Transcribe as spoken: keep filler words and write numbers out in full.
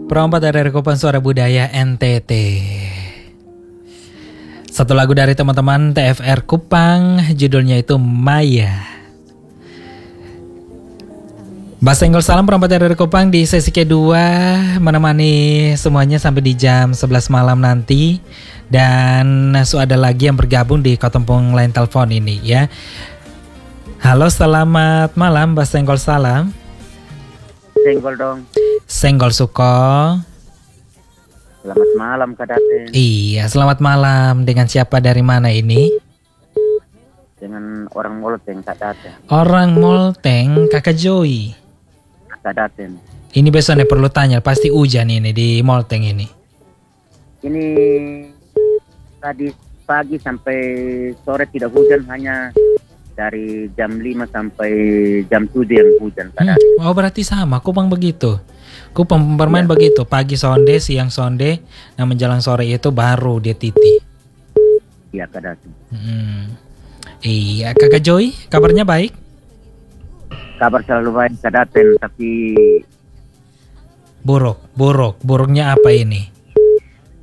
Perompak dari Rekupan Suara Budaya N T T. Satu lagu dari teman-teman T F R Kupang, judulnya itu Maya. Bas Senggol Salam perompak dari Kupang di sesi kedua, menemani semuanya sampai di jam sebelas malam nanti. Dan so ada lagi yang bergabung di Kotempung line telepon ini ya. Halo, selamat malam Bas Senggol Salam. Senggol dong. Senggol Suko. Selamat malam Kak Daten. Iya, selamat malam. Dengan siapa, dari mana ini? Dengan orang Molteng Kak Daten. Orang Molteng, Kakak Joy. Kak Daten. Ini besoknya perlu tanya, pasti hujan ini di Molteng ini. Ini tadi pagi sampai sore tidak hujan, hanya dari jam lima sampai jam tujuh yang hujan Kak Daten. Hmm, oh berarti sama, Kupang begitu. Kupang bermain ya. Begitu, pagi sonde, siang sonde, nah menjelang sore itu baru dia titik. Iya Kak Daten. Hmm. Iya, Kakak Joy, kabarnya baik? Kabar selalu baik Kak Daten, tapi buruk, buruk, buruknya apa ini?